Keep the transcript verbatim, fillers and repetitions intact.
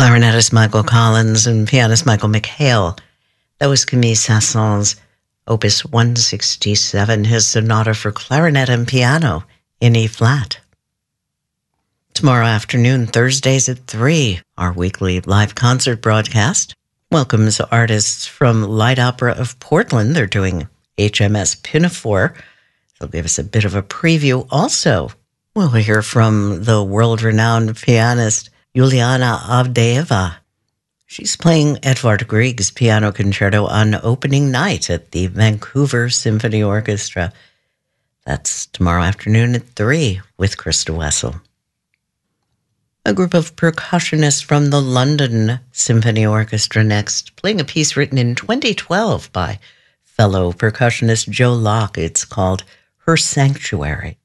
clarinetist Michael Collins and pianist Michael McHale. That was Camille Saint-Saëns' Opus one sixty-seven, his sonata for clarinet and piano in E-flat. Tomorrow afternoon, Thursdays at three, our weekly live concert broadcast welcomes artists from Light Opera of Portland. They're doing H M S Pinafore. They'll give us a bit of a preview. Also, we'll hear from the world-renowned pianist Juliana Avdeeva. She's playing Edvard Grieg's piano concerto on opening night at the Vancouver Symphony Orchestra. That's tomorrow afternoon at three with Krista Wessel. A group of percussionists from the London Symphony Orchestra next, playing a piece written in twenty twelve by fellow percussionist Joe Locke. It's called Her Sanctuary.